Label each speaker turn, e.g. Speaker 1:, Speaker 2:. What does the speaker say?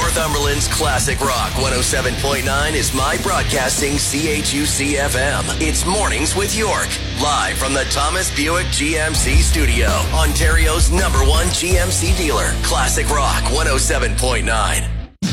Speaker 1: Northumberland's Classic Rock 107.9 is My Broadcasting CHUC-FM. It's Mornings with York, live from the Thomas Buick GMC studio. Ontario's #1 GMC dealer, Classic Rock 107.9.